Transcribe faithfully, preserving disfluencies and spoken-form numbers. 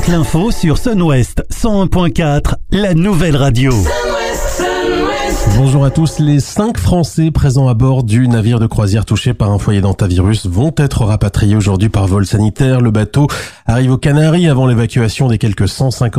toute l'info sur Sun-Ouest cent un point quatre, la nouvelle radio. Bonjour à tous. Les cinq Français présents à bord du navire de croisière touché par un foyer d'hantavirus vont être rapatriés aujourd'hui par vol sanitaire. Le bateau arrive aux Canaries avant l'évacuation des quelques cent cinquante